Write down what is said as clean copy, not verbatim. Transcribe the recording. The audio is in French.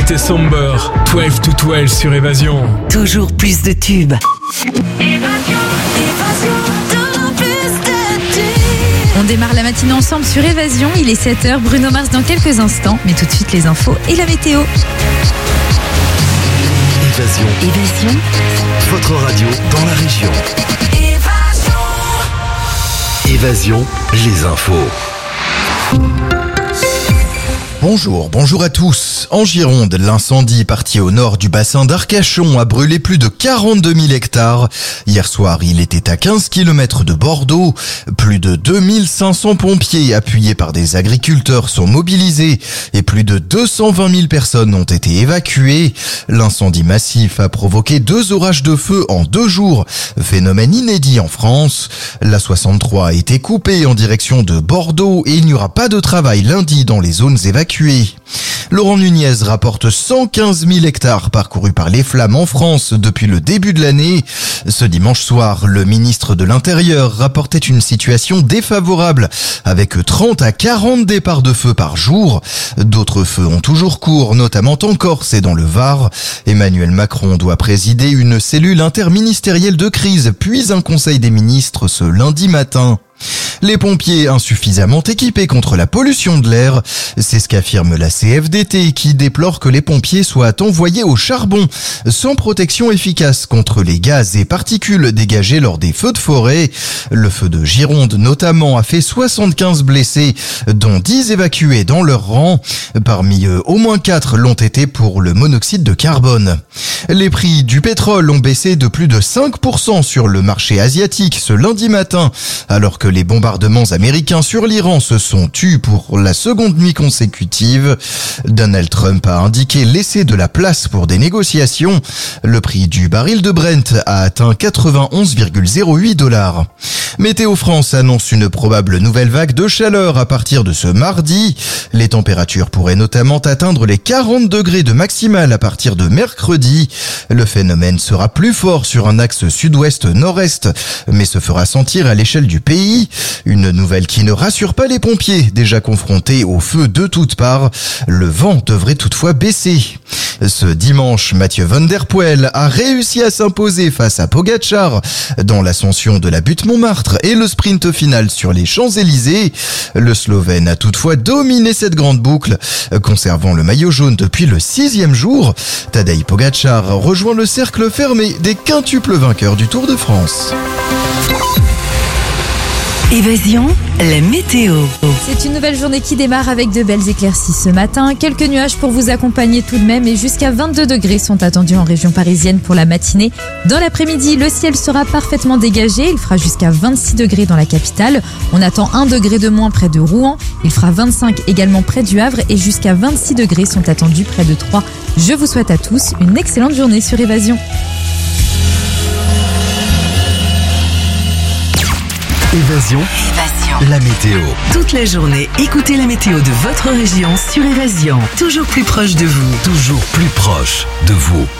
C'était Somber, 12 to 12 sur Évasion. Toujours plus de tubes. On démarre la matinée ensemble sur Évasion. Il est 7h, Bruno Mars dans quelques instants. Mais tout de suite les infos et la météo. Évasion. Votre radio dans la région. Évasion, les infos. Bonjour à tous. En Gironde, l'incendie parti au nord du bassin d'Arcachon a brûlé plus de 42 000 hectares. Hier soir, il était à 15 km de Bordeaux. Plus de 2500 pompiers appuyés par des agriculteurs sont mobilisés et plus de 220 000 personnes ont été évacuées. L'incendie massif a provoqué 2 orages de feu en 2 jours, phénomène inédit en France. La 63 a été coupée en direction de Bordeaux et il n'y aura pas de travail lundi dans les zones évacuées. Laurent Nunez rapporte 115 000 hectares parcourus par les flammes en France depuis le début de l'année. Ce dimanche soir, le ministre de l'Intérieur rapportait une situation défavorable avec 30 à 40 départs de feu par jour. D'autres feux ont toujours cours, notamment en Corse et dans le Var. Emmanuel Macron doit présider une cellule interministérielle de crise, puis un conseil des ministres ce lundi matin. Les pompiers insuffisamment équipés contre la pollution de l'air, c'est ce qu'affirme la CFDT qui déplore que les pompiers soient envoyés au charbon sans protection efficace contre les gaz et particules dégagés lors des feux de forêt. Le feu de Gironde notamment a fait 75 blessés, dont 10 évacués dans leur rang. Parmi eux, au moins 4 l'ont été pour le monoxyde de carbone. Les prix du pétrole ont baissé de plus de 5% sur le marché asiatique ce lundi matin, alors que les bombardements américains sur l'Iran se sont tus pour la seconde nuit consécutive. Donald Trump a indiqué laisser de la place pour des négociations. Le prix du baril de Brent a atteint 91,08 $. Météo France annonce une probable nouvelle vague de chaleur à partir de ce mardi. Les températures pourraient notamment atteindre les 40 degrés de maximale à partir de mercredi. Le phénomène sera plus fort sur un axe sud-ouest-nord-est, mais se fera sentir à l'échelle du pays. Une nouvelle qui ne rassure pas les pompiers, déjà confrontés au feu de toutes parts. Le vent devrait toutefois baisser. Ce dimanche, Mathieu Van Der Poel a réussi à s'imposer face à Pogačar dans l'ascension de la butte Montmartre et le sprint final sur les Champs-Élysées. Le Slovène a toutefois dominé cette grande boucle, conservant le maillot jaune depuis le 6e jour. Tadej Pogačar rejoint le cercle fermé des quintuples vainqueurs du Tour de France. Évasion, la météo. C'est une nouvelle journée qui démarre avec de belles éclaircies ce matin. Quelques nuages pour vous accompagner tout de même et jusqu'à 22 degrés sont attendus en région parisienne pour la matinée. Dans l'après-midi, le ciel sera parfaitement dégagé. Il fera jusqu'à 26 degrés dans la capitale. On attend 1 degré de moins près de Rouen. Il fera 25 également près du Havre et jusqu'à 26 degrés sont attendus près de Troyes. Je vous souhaite à tous une excellente journée sur Évasion. Évasion. La météo. Toute la journée, écoutez la météo de votre région sur Évasion. Toujours plus proche de vous. Toujours plus proche de vous.